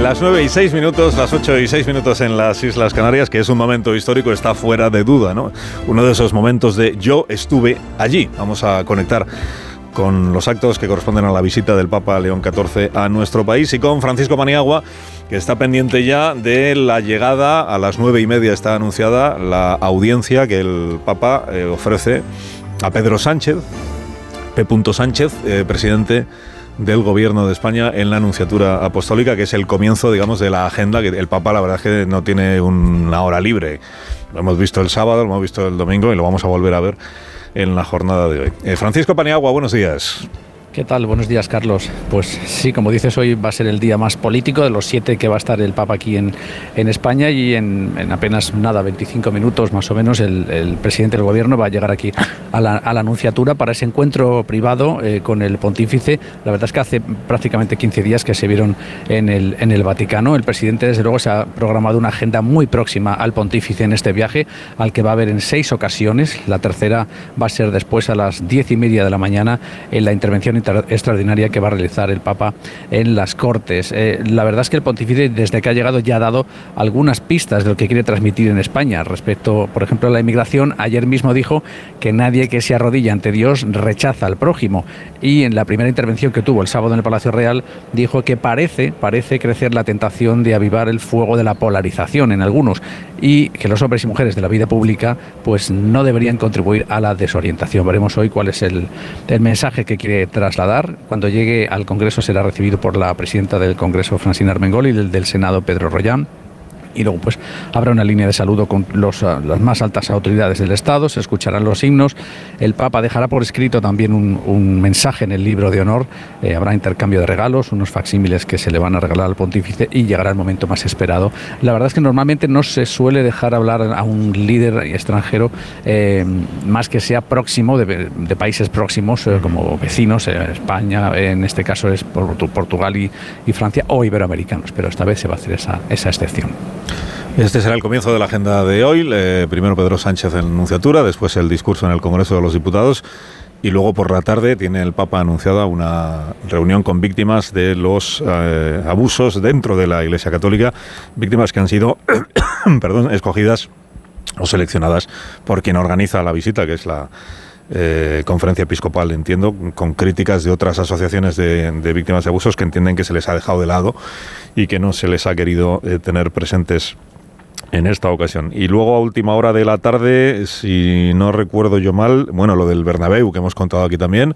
Las 9:06, las 8:06 en las Islas Canarias, que es un momento histórico, está fuera de duda, ¿no? Uno de esos momentos de yo estuve allí. Vamos a conectar con los actos que corresponden a la visita del Papa León XIV a nuestro país y con Francisco Paniagua, que está pendiente ya de la llegada. A las 9:30 está anunciada la audiencia que el Papa ofrece a Pedro Sánchez, P. Sánchez, presidente del Gobierno de España, en la Nunciatura Apostólica, que es el comienzo, digamos, de la agenda, que el Papa, la verdad es que no tiene una hora libre. Lo hemos visto el sábado, lo hemos visto el domingo y lo vamos a volver a ver en la jornada de hoy. Francisco Paniagua, buenos días. ¿Qué tal? Buenos días, Carlos. Pues sí, como dices, hoy va a ser el día más político de los 7 que va a estar el Papa aquí en España, y en apenas 25 minutos más o menos el presidente del Gobierno va a llegar aquí a la Nunciatura para ese encuentro privado con el pontífice. La verdad es que hace prácticamente 15 días que se vieron en el Vaticano. El presidente, desde luego, se ha programado una agenda muy próxima al pontífice en este viaje, al que va a ver en 6 ocasiones. La tercera va a ser después, a las 10:30 de la mañana, en la intervención extraordinaria que va a realizar el Papa en las Cortes. La verdad es que el pontífice, desde que ha llegado, ya ha dado algunas pistas de lo que quiere transmitir en España respecto, por ejemplo, a la inmigración. Ayer mismo dijo que nadie que se arrodilla ante Dios rechaza al prójimo, y en la primera intervención que tuvo el sábado en el Palacio Real dijo que parece crecer la tentación de avivar el fuego de la polarización en algunos, y que los hombres y mujeres de la vida pública pues no deberían contribuir a la desorientación. Veremos hoy cuál es el mensaje que quiere trasladar. Cuando llegue al Congreso será recibido por la presidenta del Congreso, Francina Armengol, y del Senado, Pedro Rollán. Y luego pues habrá una línea de saludo con las más altas autoridades del Estado, se escucharán los himnos. El Papa dejará por escrito también un mensaje en el libro de honor, habrá intercambio de regalos, unos facsímiles que se le van a regalar al pontífice, y llegará el momento más esperado. La verdad es que normalmente no se suele dejar hablar a un líder extranjero, más que sea próximo, de países próximos, como vecinos, España, en este caso es Portugal y Francia, o iberoamericanos, pero esta vez se va a hacer esa excepción. Este será el comienzo de la agenda de hoy. Primero Pedro Sánchez en Nunciatura, después el discurso en el Congreso de los Diputados, y luego por la tarde tiene el Papa anunciada una reunión con víctimas de los abusos dentro de la Iglesia Católica, víctimas que han sido escogidas o seleccionadas por quien organiza la visita, que es la Conferencia Episcopal, entiendo, con críticas de otras asociaciones de víctimas de abusos que entienden que se les ha dejado de lado y que no se les ha querido tener presentes en esta ocasión. Y luego, a última hora de la tarde, si no recuerdo yo mal, bueno, lo del Bernabéu, que hemos contado aquí también.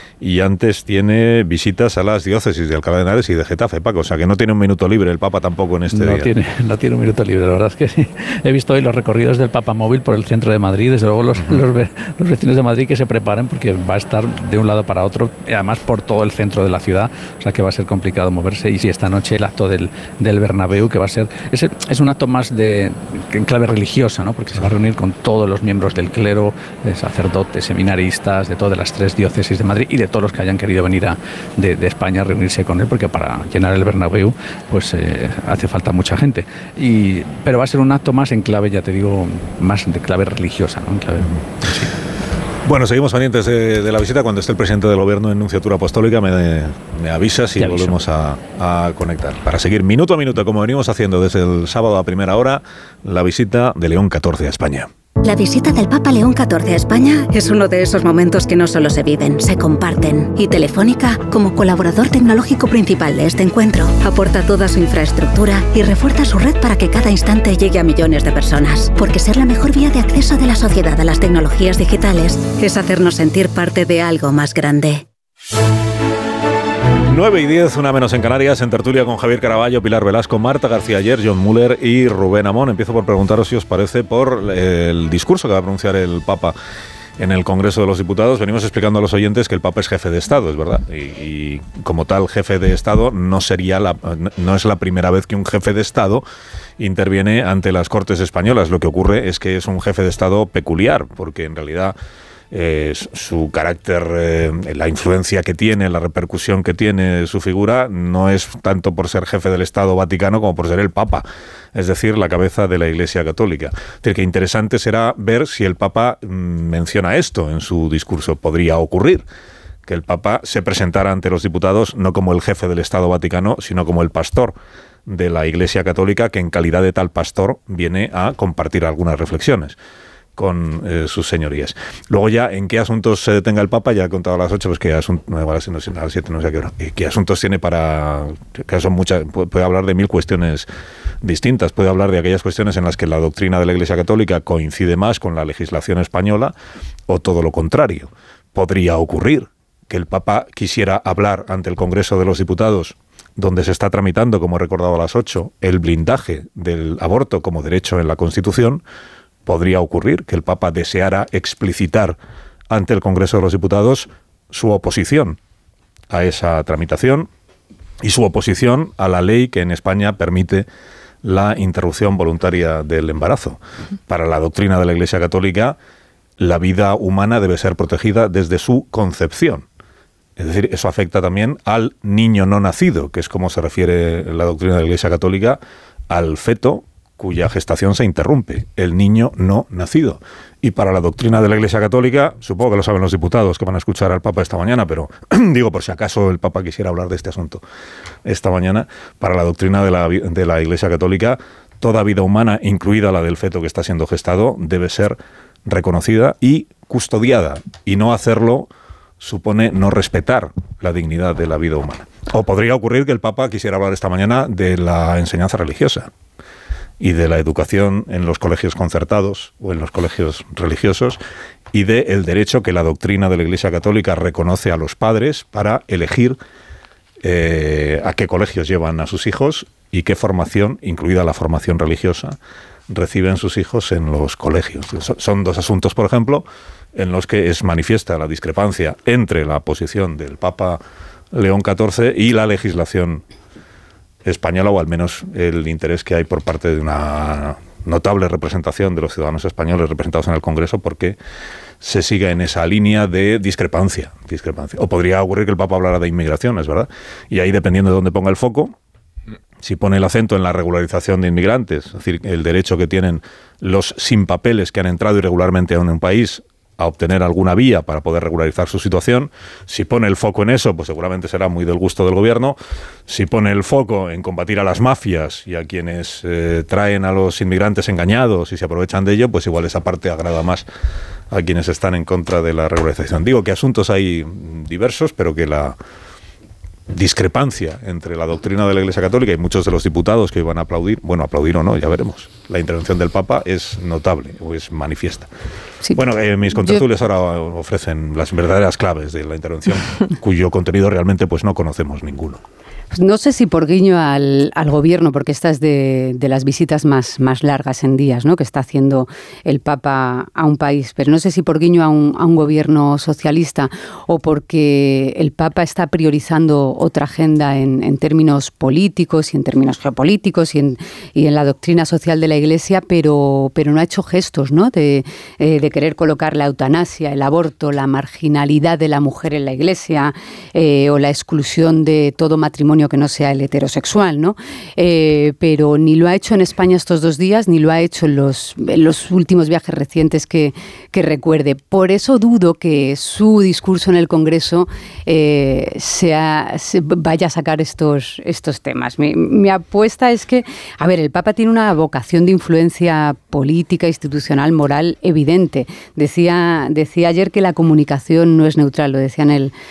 Y antes tiene visitas a las diócesis de Alcalá de Henares y de Getafe, Paco. O sea, que no tiene un minuto libre el Papa tampoco en este día. No tiene un minuto libre, la verdad es que sí. He visto hoy los recorridos del Papa móvil por el centro de Madrid. Desde luego los vecinos de Madrid que se preparen, porque va a estar de un lado para otro, y además por todo el centro de la ciudad. O sea, que va a ser complicado moverse. Y sí, esta noche el acto del Bernabéu, que va a ser... Es un acto más en clave religiosa, ¿no? Porque se va a reunir con todos los miembros del clero, de sacerdotes, seminaristas, de todas las 3 diócesis de Madrid y de todos los que hayan querido venir de España a reunirse con él, porque para llenar el Bernabéu pues hace falta mucha gente. Pero va a ser un acto más en clave, ya te digo, más de clave religiosa, ¿no? En clave, sí. Bueno, seguimos pendientes de la visita. Cuando esté el presidente del Gobierno en Nunciatura Apostólica me avisas y volvemos a conectar para seguir minuto a minuto, como venimos haciendo desde el sábado a primera hora, la visita de León XIV a España. La visita del Papa León XIV a España es uno de esos momentos que no solo se viven, se comparten. Y Telefónica, como colaborador tecnológico principal de este encuentro, aporta toda su infraestructura y refuerza su red para que cada instante llegue a millones de personas. Porque ser la mejor vía de acceso de la sociedad a las tecnologías digitales es hacernos sentir parte de algo más grande. 9:10, una menos en Canarias, en tertulia con Javier Caraballo, Pilar Velasco, Marta García Ayer, John Muller y Rubén Amón. Empiezo por preguntaros si os parece por el discurso que va a pronunciar el Papa en el Congreso de los Diputados. Venimos explicando a los oyentes que el Papa es jefe de Estado, es verdad, y como tal jefe de Estado no es la primera vez que un jefe de Estado interviene ante las Cortes españolas. Lo que ocurre es que es un jefe de Estado peculiar, porque en realidad su carácter, la influencia que tiene, la repercusión que tiene su figura, no es tanto por ser jefe del Estado Vaticano como por ser el Papa, es decir, la cabeza de la Iglesia Católica. Es decir, que interesante será ver si el Papa menciona esto en su discurso. Podría ocurrir que el Papa se presentara ante los diputados no como el jefe del Estado Vaticano, sino como el pastor de la Iglesia Católica, que en calidad de tal pastor viene a compartir algunas reflexiones con sus señorías. Luego ya, en qué asuntos se detenga el Papa, ya he contado a las 8, pues qué asuntos, no, a las 7, no sé a qué hora, qué asuntos tiene para, que son muchas, puede hablar de 1000 cuestiones distintas, puede hablar de aquellas cuestiones en las que la doctrina de la Iglesia Católica coincide más con la legislación española, o todo lo contrario. Podría ocurrir que el Papa quisiera hablar ante el Congreso de los Diputados, donde se está tramitando, como he recordado a las 8, el blindaje del aborto como derecho en la Constitución. Podría ocurrir que el Papa deseara explicitar ante el Congreso de los Diputados su oposición a esa tramitación y su oposición a la ley que en España permite la interrupción voluntaria del embarazo. Para la doctrina de la Iglesia Católica, la vida humana debe ser protegida desde su concepción. Es decir, eso afecta también al niño no nacido, que es como se refiere la doctrina de la Iglesia Católica al feto cuya gestación se interrumpe, el niño no nacido. Y para la doctrina de la Iglesia Católica, supongo que lo saben los diputados que van a escuchar al Papa esta mañana, pero digo por si acaso el Papa quisiera hablar de este asunto esta mañana, para la doctrina de la Iglesia Católica, toda vida humana, incluida la del feto que está siendo gestado, debe ser reconocida y custodiada, y no hacerlo supone no respetar la dignidad de la vida humana. O podría ocurrir que el Papa quisiera hablar esta mañana de la enseñanza religiosa y de la educación en los colegios concertados o en los colegios religiosos, y del derecho que la doctrina de la Iglesia Católica reconoce a los padres para elegir a qué colegios llevan a sus hijos y qué formación, incluida la formación religiosa, reciben sus hijos en los colegios. Son dos asuntos, por ejemplo, en los que es manifiesta la discrepancia entre la posición del Papa León XIV y la legislación española, o al menos el interés que hay por parte de una notable representación de los ciudadanos españoles representados en el Congreso, porque se siga en esa línea de discrepancia. O podría ocurrir que el Papa hablara de inmigración, es verdad, y ahí, dependiendo de dónde ponga el foco, si pone el acento en la regularización de inmigrantes, es decir, el derecho que tienen los sin papeles que han entrado irregularmente a un país a obtener alguna vía para poder regularizar su situación. Si pone el foco en eso, pues seguramente será muy del gusto del gobierno. Si pone el foco en combatir a las mafias y a quienes traen a los inmigrantes engañados y se aprovechan de ello, pues igual esa parte agrada más a quienes están en contra de la regularización. Digo que asuntos hay diversos, pero que la discrepancia entre la doctrina de la Iglesia Católica y muchos de los diputados que iban a aplaudir, bueno, aplaudir o no, ya veremos, la intervención del Papa es notable o es manifiesta. Sí. Bueno, mis contertulios ahora ofrecen las verdaderas claves de la intervención, cuyo contenido realmente pues no conocemos ninguno. No sé si por guiño al gobierno, porque esta es de las visitas más largas en días, ¿no?, que está haciendo el Papa a un país, pero no sé si por guiño a un gobierno socialista o porque el Papa está priorizando otra agenda en términos políticos y en términos geopolíticos y en la doctrina social de la Iglesia, pero no ha hecho gestos, ¿no?, de querer colocar la eutanasia, el aborto, la marginalidad de la mujer en la Iglesia o la exclusión de todo matrimonio que no sea el heterosexual, ¿no? Pero ni lo ha hecho en España estos 2 días, ni lo ha hecho en los últimos viajes recientes que recuerde. Por eso dudo que su discurso en el Congreso vaya a sacar estos temas. Mi apuesta es que, a ver, el Papa tiene una vocación de influencia política, institucional, moral evidente. Decía ayer que la comunicación no es neutral, lo decía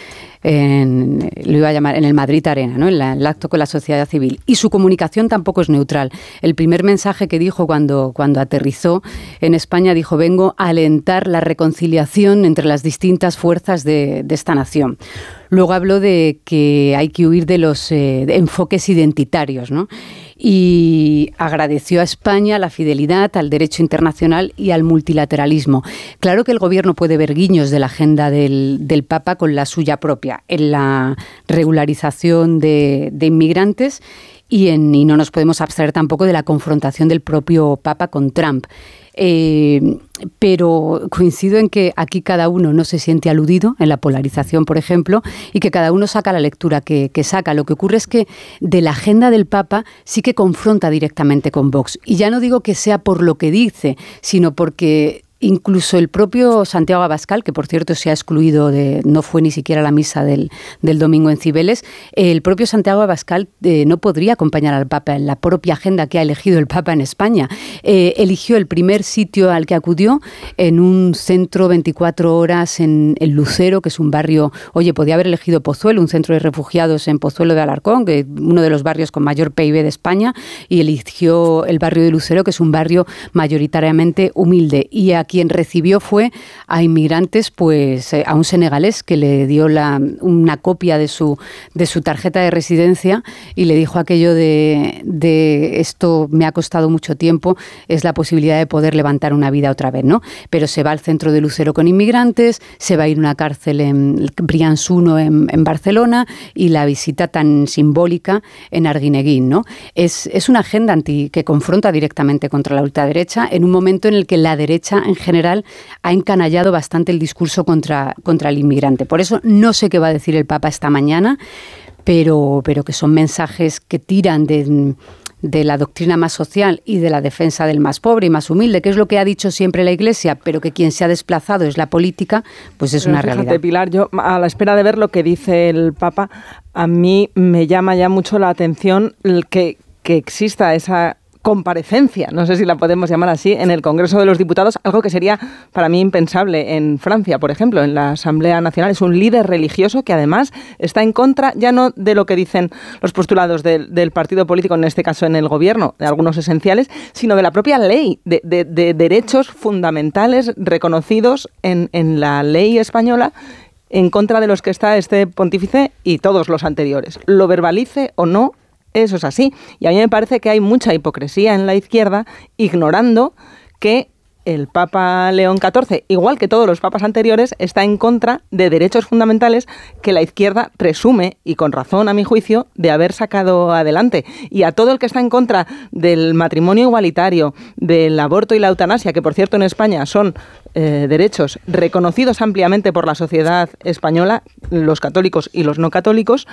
lo iba a llamar en el Madrid Arena, ¿no?, en el acto con la sociedad civil. Y su comunicación tampoco es neutral. El primer mensaje que dijo cuando aterrizó en España, dijo: vengo a alentar la reconciliación entre las distintas fuerzas de esta nación. Luego habló de que hay que huir de los enfoques identitarios, ¿no?, y agradeció a España la fidelidad al derecho internacional y al multilateralismo. Claro que el gobierno puede ver guiños de la agenda del Papa con la suya propia, en la regularización de inmigrantes y no nos podemos abstraer tampoco de la confrontación del propio Papa con Trump. Pero coincido en que aquí cada uno no se siente aludido en la polarización, por ejemplo, y que cada uno saca la lectura que saca. Lo que ocurre es que de la agenda del Papa sí que confronta directamente con Vox. Y ya no digo que sea por lo que dice, sino porque Incluso el propio Santiago Abascal, que por cierto se ha excluido, no fue ni siquiera a la misa del domingo en Cibeles, el propio Santiago Abascal no podría acompañar al Papa en la propia agenda que ha elegido el Papa en España. Eligió el primer sitio al que acudió en un centro 24 horas en Lucero, que es un barrio, podía haber elegido Pozuelo, un centro de refugiados en Pozuelo de Alarcón, que es uno de los barrios con mayor PIB de España, y eligió el barrio de Lucero, que es un barrio mayoritariamente humilde. Y a quien recibió fue a inmigrantes, pues a un senegalés que le dio una copia de su tarjeta de residencia y le dijo aquello de esto me ha costado mucho tiempo, es la posibilidad de poder levantar una vida otra vez, ¿no? Pero se va al centro de Lucero con inmigrantes, se va a ir a una cárcel en Brians 1 en Barcelona y la visita tan simbólica en Arguineguín, ¿no? Es una agenda que confronta directamente contra la ultraderecha en un momento en el que la derecha en general ha encanallado bastante el discurso contra el inmigrante. Por eso no sé qué va a decir el Papa esta mañana, pero que son mensajes que tiran de la doctrina más social y de la defensa del más pobre y más humilde, que es lo que ha dicho siempre la Iglesia, pero que quien se ha desplazado es la política, pues es una realidad. Pilar, yo a la espera de ver lo que dice el Papa, a mí me llama ya mucho la atención que exista esa comparecencia, no sé si la podemos llamar así, en el Congreso de los Diputados, algo que sería para mí impensable en Francia, por ejemplo, en la Asamblea Nacional. Es un líder religioso que además está en contra ya no de lo que dicen los postulados del partido político, en este caso en el gobierno, de algunos esenciales, sino de la propia ley, de derechos fundamentales reconocidos en la ley española, en contra de los que está este pontífice y todos los anteriores. Lo verbalice o no, eso es así. Y a mí me parece que hay mucha hipocresía en la izquierda, ignorando que el Papa León XIV, igual que todos los papas anteriores, está en contra de derechos fundamentales que la izquierda presume, y con razón a mi juicio, de haber sacado adelante. Y a todo el que está en contra del matrimonio igualitario, del aborto y la eutanasia, que por cierto en España son derechos reconocidos ampliamente por la sociedad española, los católicos y los no católicos,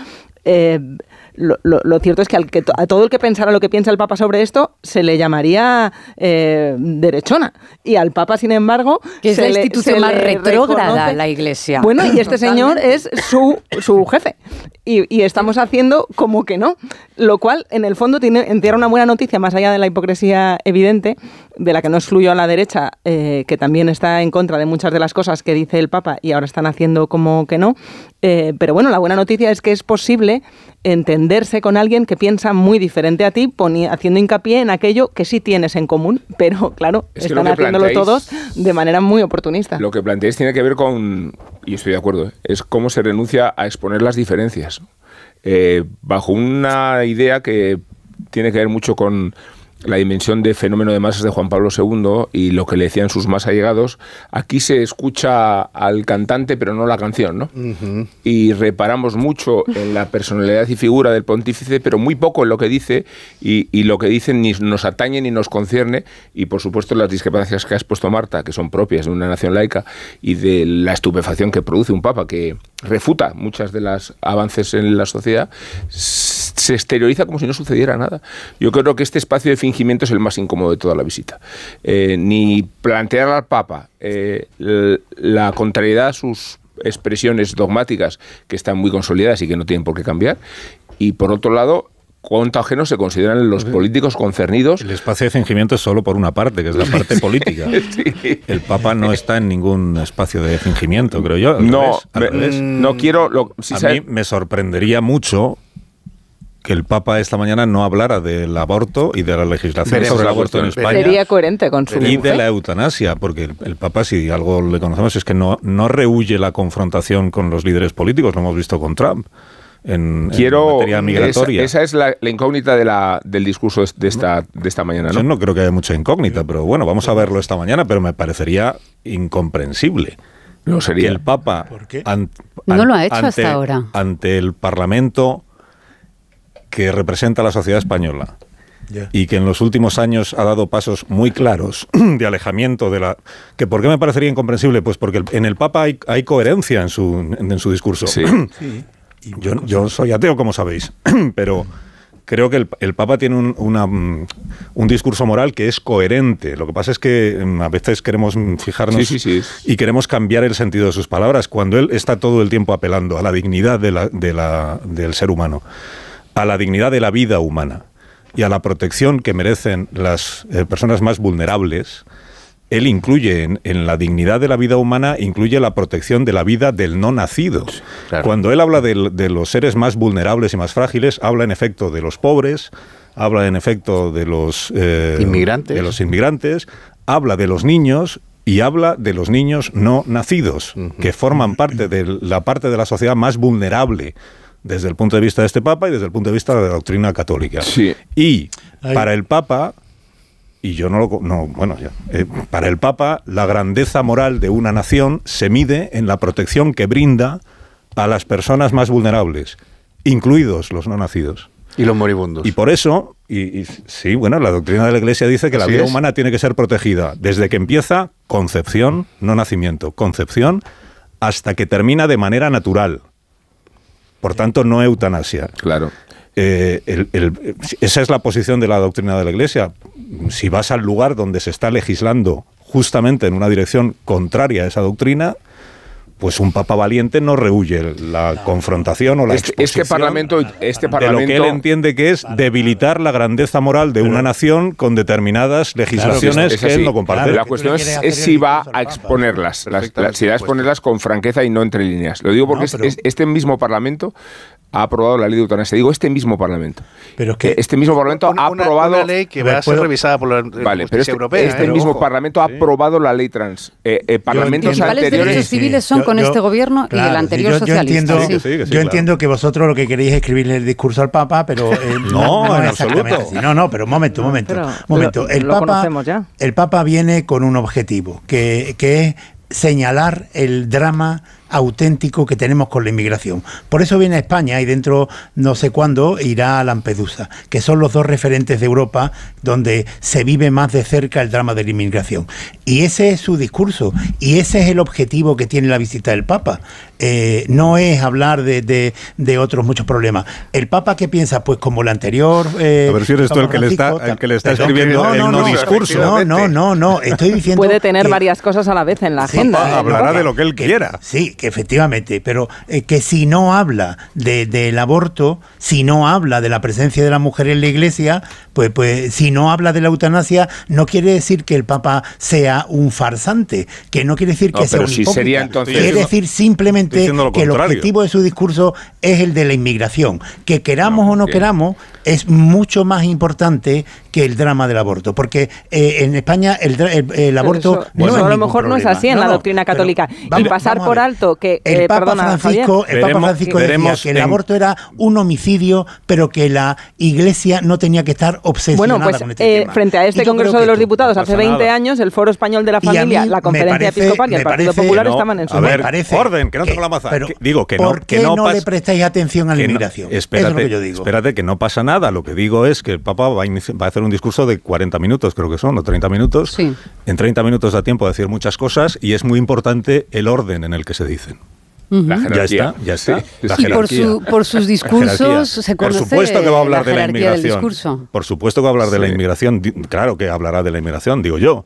lo cierto es que a todo el que pensara lo que piensa el Papa sobre esto se le llamaría derechona, y al Papa, sin embargo, que es la institución más retrógrada, la Iglesia. Bueno, y este señor es su jefe, y estamos haciendo como que no, lo cual en el fondo encierra una buena noticia, más allá de la hipocresía evidente, de la que no excluyo a la derecha, que también está en contra de muchas de las cosas que dice el Papa y ahora están haciendo como que no. Pero bueno, la buena noticia es que es posible entenderse con alguien que piensa muy diferente a ti, haciendo hincapié en aquello que sí tienes en común, pero claro, están haciéndolo todos de manera muy oportunista. Lo que planteáis tiene que ver con, y estoy de acuerdo, es cómo se renuncia a exponer las diferencias. Bajo una idea que tiene que ver mucho con la dimensión de fenómeno de masas de Juan Pablo II y lo que le decían sus más allegados, aquí se escucha al cantante pero no la canción, ¿no? Uh-huh. Y reparamos mucho en la personalidad y figura del pontífice, pero muy poco en lo que dice, y lo que dicen ni nos atañe ni nos concierne, y por supuesto las discrepancias que has puesto, Marta, que son propias de una nación laica y de la estupefacción que produce un papa que refuta muchas de los avances en la sociedad, se exterioriza como si no sucediera nada. Yo creo que este espacio de fingimiento es el más incómodo de toda la visita. Ni plantear al Papa la contrariedad a sus expresiones dogmáticas, que están muy consolidadas y que no tienen por qué cambiar, y por otro lado, cuánto ajeno se consideran los políticos concernidos. El espacio de fingimiento es solo por una parte, que es la parte política. Sí. El Papa no está en ningún espacio de fingimiento, creo yo. Al revés. No quiero... A mí me sorprendería mucho que el Papa esta mañana no hablara del aborto y de la legislación sobre el aborto en España. Sería coherente con su... Y de la eutanasia, porque el Papa, si algo le conocemos, es que no rehuye la confrontación con los líderes políticos, lo hemos visto con Trump. En materia migratoria. Esa es la incógnita del discurso de esta mañana, ¿no? Yo no creo que haya mucha incógnita, pero bueno, vamos a verlo esta mañana, pero me parecería incomprensible. No sería. Que el Papa... ¿Por qué? No lo ha hecho hasta ahora. Ante el Parlamento que representa a la sociedad española, y que en los últimos años ha dado pasos muy claros de alejamiento de la... ¿Que por qué me parecería incomprensible? Pues porque en el Papa hay coherencia en su discurso. Sí. Yo soy ateo, como sabéis, pero creo que el Papa tiene un discurso moral que es coherente. Lo que pasa es que a veces queremos fijarnos y queremos cambiar el sentido de sus palabras, cuando él está todo el tiempo apelando a la dignidad del ser humano, a la dignidad de la vida humana y a la protección que merecen las personas más vulnerables. Él incluye en la dignidad de la vida humana, incluye la protección de la vida del no nacido. Claro. Cuando él habla de los seres más vulnerables y más frágiles, habla en efecto de los pobres, habla en efecto de los inmigrantes, habla de los niños y habla de los niños no nacidos, que forman parte de la sociedad más vulnerable desde el punto de vista de este Papa y desde el punto de vista de la doctrina católica. Sí. Y para el Papa... Y yo para el Papa, la grandeza moral de una nación se mide en la protección que brinda a las personas más vulnerables, incluidos los no nacidos. Y los moribundos. Y por eso, la doctrina de la Iglesia dice que la vida humana tiene que ser protegida desde que empieza concepción, no nacimiento, concepción, hasta que termina de manera natural. Por tanto, no eutanasia. Claro. Esa es la posición de la doctrina de la Iglesia. Si vas al lugar donde se está legislando justamente en una dirección contraria a esa doctrina, pues un papa valiente no rehúye la confrontación o la exposición este Parlamento de lo que él entiende que es debilitar la grandeza moral de una nación con determinadas legislaciones que él no comparte. La cuestión es si va a exponerlas, si va a exponerlas con franqueza y no entre líneas. Lo digo porque este mismo Parlamento ha aprobado la ley de eutanasia. Digo, este mismo Parlamento. Pero es que este mismo Parlamento ha aprobado... Una ley que va a ser revisada por la justicia europea. Este mismo Parlamento ha aprobado la ley trans. Parlamentos anteriores... derechos civiles son con este gobierno y el anterior socialista. Yo entiendo que vosotros lo que queréis es escribirle el discurso al Papa, pero... no, en absoluto. Así. No, pero un momento. El Papa viene con un objetivo, que es señalar el drama auténtico que tenemos con la inmigración. Por eso viene a España y dentro no sé cuándo irá a Lampedusa, que son los dos referentes de Europa donde se vive más de cerca el drama de la inmigración. Y ese es su discurso y ese es el objetivo que tiene la visita del Papa. No es hablar de otros muchos problemas. ¿El Papa qué piensa? Pues como el anterior... a ver si eres tú el que le está escribiendo el no discurso. No, estoy diciendo... Puede tener varias cosas a la vez en la agenda. Hablará de lo que él quiera. Sí, que efectivamente, pero que si no habla del aborto, si no habla de la presencia de la mujer en la Iglesia, pues si no habla de la eutanasia, no quiere decir que el Papa sea un farsante, que no quiere decir que sea un hipócrita. Sería entonces... Quiere decir simplemente que el objetivo de su discurso es el de la inmigración. Que queramos o no queramos, es mucho más importante que el drama del aborto, porque en España el aborto no es a lo mejor problema. No es así en la doctrina católica. Y pasar por alto que el Papa Francisco decía que el aborto era un homicidio, pero que la Iglesia no tenía que estar obsesionada con este tema. Frente a este Congreso de los Diputados hace 20 años, el Foro Español de la Familia, la Conferencia Episcopal y el Partido Popular estaban en su orden, que no tengo la maza. Digo que ¿por qué no le prestáis atención a la inmigración? Eso es lo que yo digo. Espérate, que no pasa nada. Lo que digo es que el Papa va a hacer un discurso de 40 minutos, creo que son, o 30 minutos. Sí. En 30 minutos da tiempo a decir muchas cosas y es muy importante el orden en el que se dicen. La jerarquía. Ya está. Sí. La jerarquía. Por sus discursos se conoce. Por supuesto que va a hablar de la inmigración. Por supuesto que va a hablar de la inmigración. Claro que hablará de la inmigración, digo yo.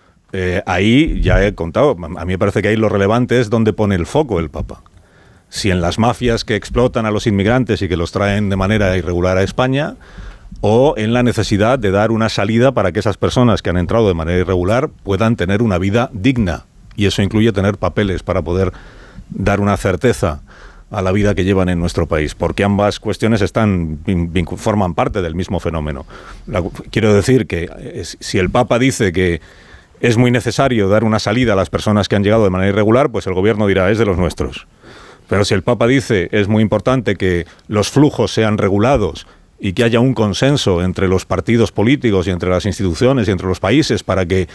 Ahí ya he contado. A mí me parece que ahí lo relevante es donde pone el foco el Papa. Si en las mafias que explotan a los inmigrantes y que los traen de manera irregular a España, o en la necesidad de dar una salida para que esas personas que han entrado de manera irregular puedan tener una vida digna. Y eso incluye tener papeles para poder dar una certeza a la vida que llevan en nuestro país, porque ambas cuestiones forman parte del mismo fenómeno. Quiero decir que si el Papa dice que es muy necesario dar una salida a las personas que han llegado de manera irregular, pues el gobierno dirá, es de los nuestros. Pero si el Papa dice, es muy importante que los flujos sean regulados y que haya un consenso entre los partidos políticos y entre las instituciones y entre los países para que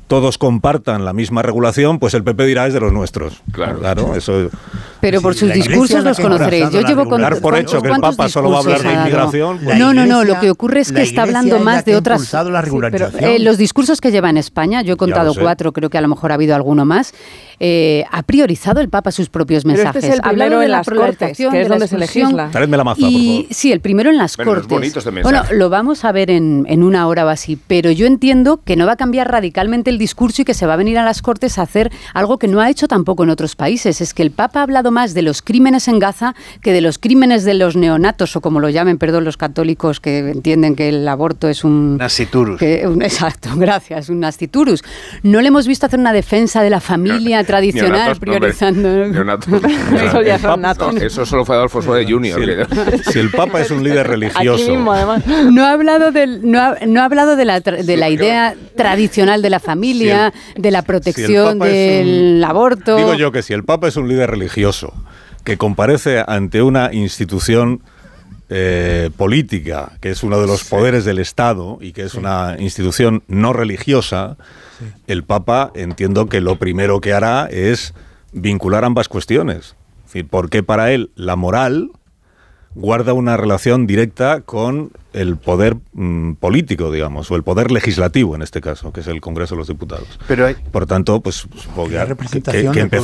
todos compartan la misma regulación, pues el PP dirá es de los nuestros. Claro, eso. Pero por sus discursos los conoceréis. Yo llevo con dar por hecho que el Papa solo va a hablar de inmigración. Pues no, lo que ocurre es que está hablando más de otras. Pero, los discursos que lleva en España, yo he contado 4, creo que a lo mejor ha habido alguno más. Ha priorizado el Papa sus propios mensajes. Pero este es el primero en las Cortes, que es donde se legisla. Traedme la maza, por favor. Sí, el primero en las Cortes. Bueno, lo vamos a ver en una hora o así, pero yo entiendo que no va a cambiar radicalmente el discurso y que se va a venir a las Cortes a hacer algo que no ha hecho tampoco en otros países. Es que el Papa ha hablado más de los crímenes en Gaza que de los crímenes de los neonatos, o como lo llamen, los católicos que entienden que el aborto es un... Nasciturus. Exacto, gracias, un nasciturus. No le hemos visto hacer una defensa de la familia tradicional, neonatos, priorizando... Neonatos. Eso ya son natos. No, eso solo fue Adolfo Suárez Jr. Si el Papa es un líder religioso... Aquí mismo, además. No ha hablado de la idea tradicional de la familia, de la protección del aborto... Digo yo que si el Papa es un líder religioso que comparece ante una institución política, que es uno de los poderes del Estado y que es una institución no religiosa, el Papa entiendo que lo primero que hará es vincular ambas cuestiones. Es decir, porque para él la moral guarda una relación directa con el poder político, digamos, o el poder legislativo en este caso, que es el Congreso de los Diputados. Pero por tanto, pues supongo que empezará